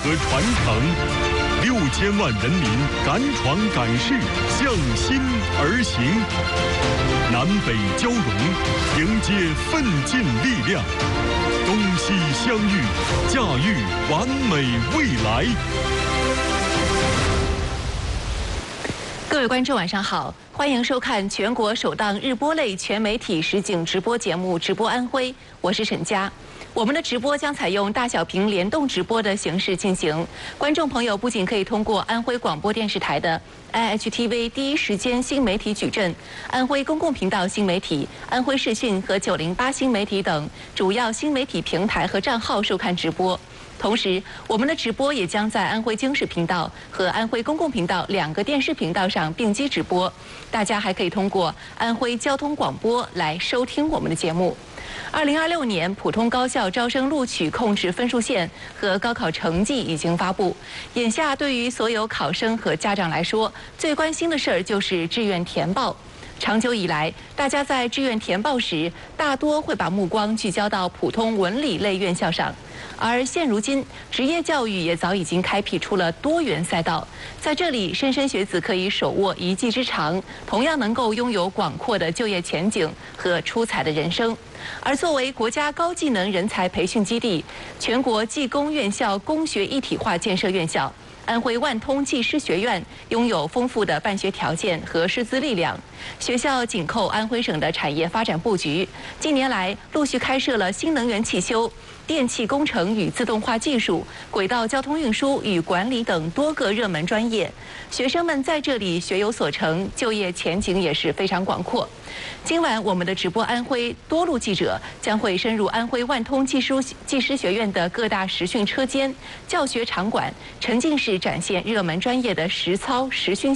和传承。6000万人民敢闯敢试，向心而行，南北交融，迎接奋进力量，东西相遇，驾驭完美未来。 各位观众，晚上好，欢迎收看全国首档日播类全媒体实景直播节目《直播安徽》，我是沈佳。我们的直播将采用大小屏联动直播的形式进行，观众朋友不仅可以通过安徽广播电视台的 IHTV 第一时间新媒体矩阵、安徽公共频道新媒体、安徽视讯和908新媒体等主要新媒体平台和账号收看直播。同时，我们的直播也将在安徽经视频道和安徽公共频道2个电视频道上并机直播。大家还可以通过安徽交通广播来收听我们的节目。2026年普通高校招生录取控制分数线和高考成绩已经发布。眼下对于所有考生和家长来说，最关心的事儿就是志愿填报。长久以来，大家在志愿填报时，大多会把目光聚焦到普通文理类院校上，而现如今，职业教育也早已经开辟出了多元赛道。在这里，莘莘学子可以手握一技之长，同样能够拥有广阔的就业前景和出彩的人生。而作为国家高技能人才培训基地、全国技工院校工学一体化建设院校，安徽万通技师学院拥有丰富的办学条件和师资力量。学校紧扣安徽省的产业发展布局，近年来陆续开设了新能源汽修、电气工程与自动化技术、轨道交通运输与管理等多个热门专业。学生们在这里学有所成，就业前景也是非常广阔。今晚我们的直播安徽多路记者将会深入安徽万通技师学院的各大实训车间、教学场馆，沉浸式展现热门专业的实操实训